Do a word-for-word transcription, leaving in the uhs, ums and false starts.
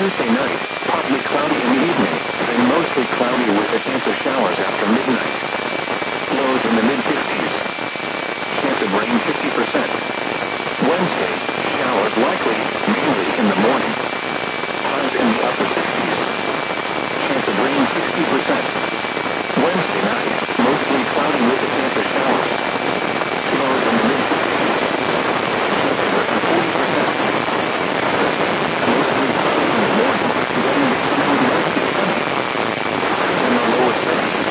Tuesday night, partly cloudy in the evening, then mostly cloudy with a chance of showers after midnight. Lows in the mid-fifties. Chance of rain fifty percent. Wednesday, showers likely.